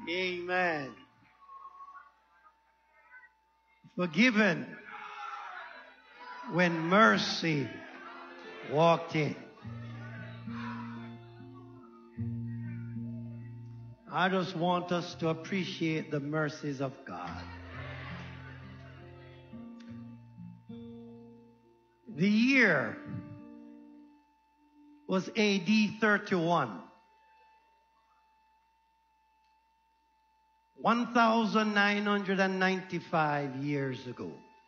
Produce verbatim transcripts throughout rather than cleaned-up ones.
Amen. Forgiven when mercy walked in. I just want us to appreciate the mercies of God. The year was A D thirty-one. one thousand nine hundred ninety-five years ago.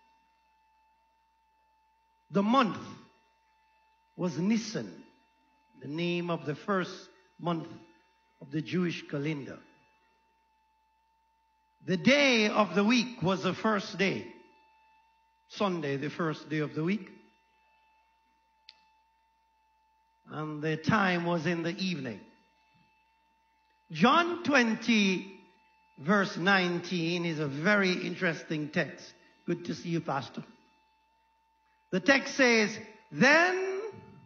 The month was Nisan, the name of the first month of the Jewish calendar. The day of the week was the first day, Sunday, the first day of the week. And the time was in the evening. John twenty, verse nineteen is a very interesting text. Good to see you, Pastor. The text says, Then,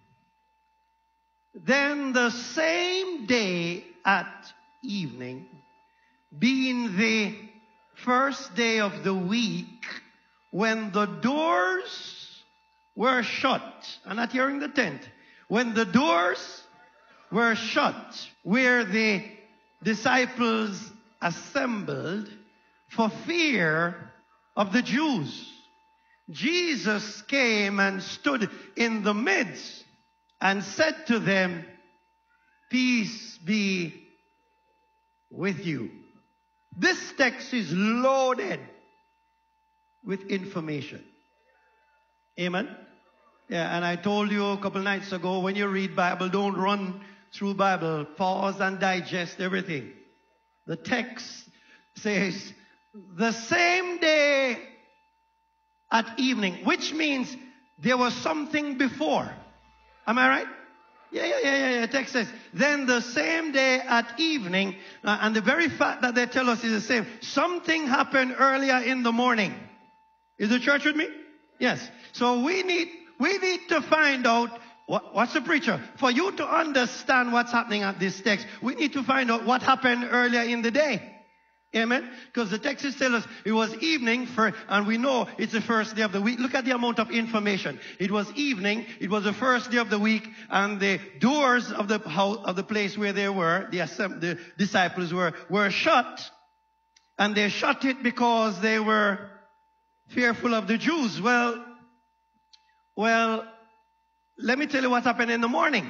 then the same day at evening, being the first day of the week, when the doors were shut, I'm not hearing the tent, when the doors were shut, where the disciples assembled for fear of the Jews, Jesus came and stood in the midst and said to them, Peace be with you. This text is loaded with information. Amen? Yeah, and I told you a couple nights ago, when you read Bible, don't run through Bible. Pause and digest everything. The text says, the same day at evening, which means there was something before. Am I right? Yeah, yeah, yeah, yeah, yeah. The text says, then the same day at evening, uh, and the very fact that they tell us is the same. Something happened earlier in the morning. Is the church with me? Yes. So we need, we need to find out, what, what's the preacher? For you to understand what's happening at this text, we need to find out what happened earlier in the day. Amen? Because the text is telling us it was evening, for, and we know it's the first day of the week. Look at the amount of information. It was evening, it was the first day of the week, and the doors of the house, of the place where they were, the, the disciples were, were shut. And they shut it because they were fearful of the Jews. Well, well, let me tell you what happened in the morning.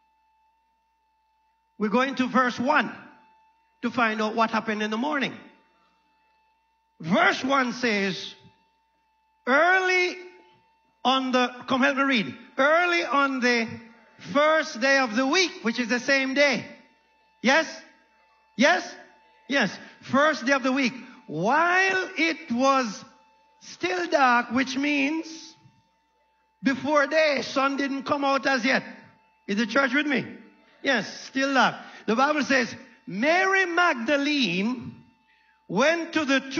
We're going to verse one. To find out what happened in the morning. Verse one says, early on the, come help me read, early on the first day of the week, which is the same day. Yes? Yes? Yes. First day of the week. While it was still dark, which means before day, sun didn't come out as yet. Is the church with me? Yes, still dark. The Bible says, Mary Magdalene went to the tomb